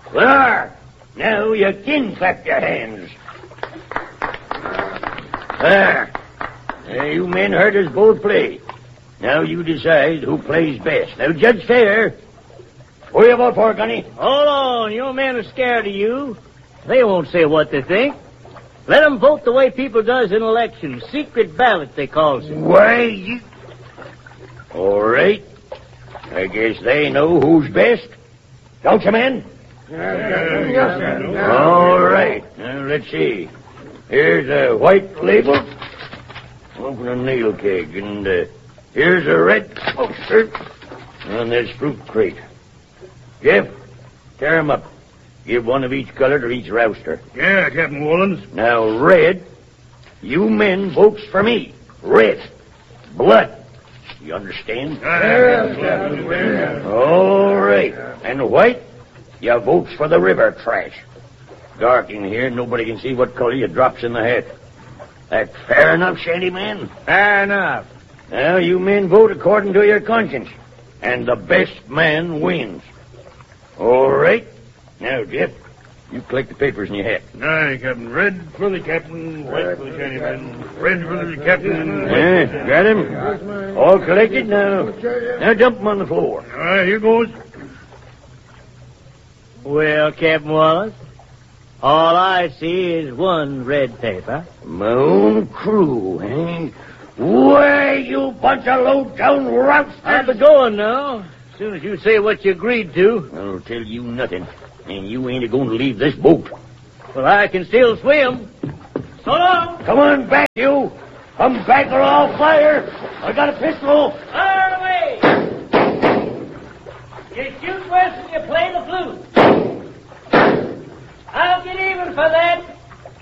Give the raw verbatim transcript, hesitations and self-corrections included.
There. Now you can clap your hands. There. Now, you men heard us both play. Now you decide who plays best. Now, judge fair. Who you vote for, Gunny? Hold on. Your men are scared of you. They won't say what they think. Let them vote the way people does in elections. Secret ballot, they calls it. Why, you... All right. I guess they know who's best. Don't you, men? All right. Now, let's see. Here's a white label. Open a nail keg. And uh, here's a red poster on this fruit crate. Jeff, tear 'em up. Give one of each color to each rouster. Yeah, Captain Woolens. Now, red, you men votes for me. Red. Blood. You understand? All right. And white, you votes for the river trash. Dark in here, nobody can see what color you drops in the hat. That fair enough, Shanty Man? Fair enough. Now, you men vote according to your conscience. And the best man wins. All right. Now, Jeff, you collect the papers in your hat. Aye, Captain. Red for the captain, white for the shanty man. Red for the captain. Yeah, got him? All collected? Now, now dump them on the floor. All right, here goes. Well, Captain Wallace, all I see is one red paper. My own crew, eh? Why, you bunch of low-down roughs. I'll be going now. As soon as you say what you agreed to. I'll tell you nothing. And you ain't going to leave this boat. Well, I can still swim. So long. Come on back, you. Come back or I'll fire. I got a pistol. Fire away. You shoot worse than you play the flute. I'll get even for that.